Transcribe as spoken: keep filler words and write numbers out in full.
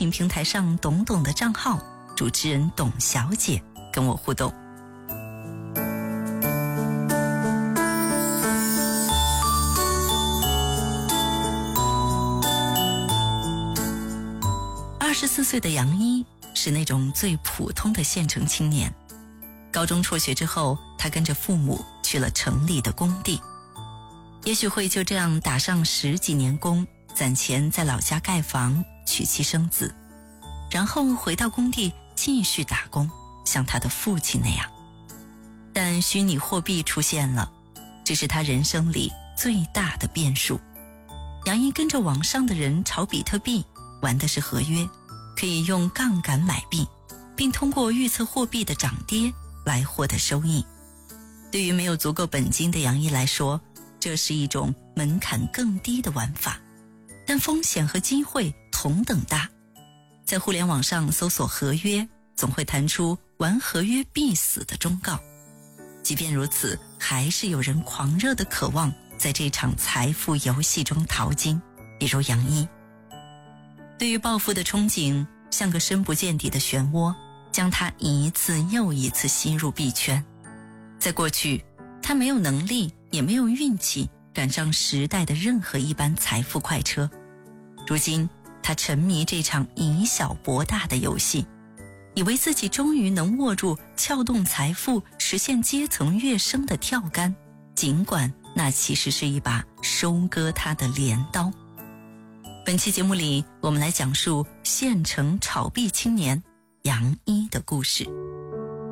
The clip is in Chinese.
频平台上董董的账号，主持人董小姐跟我互动。二十四岁的杨一是那种最普通的县城青年。高中辍学之后，他跟着父母去了城里的工地，也许会就这样打上十几年工，攒钱在老家盖房，娶妻生子，然后回到工地继续打工，像他的父亲那样。但虚拟货币出现了，这是他人生里最大的变数。杨一跟着网上的人炒比特币，玩的是合约，可以用杠杆买币，并通过预测货币的涨跌来获得收益。对于没有足够本金的杨一来说，这是一种门槛更低的玩法，但风险和机会同等大。在互联网上搜索合约，总会弹出玩合约必死的忠告。即便如此，还是有人狂热的渴望在这场财富游戏中淘金，比如杨一。对于暴富的憧憬像个深不见底的漩涡，将他一次又一次吸入币圈。在过去，他没有能力也没有运气赶上时代的任何一班财富快车。如今他沉迷这场以小博大的游戏，以为自己终于能握住撬动财富实现阶层跃升的跳杆，尽管那其实是一把收割他的镰刀。本期节目里，我们来讲述县城炒币青年杨一的故事。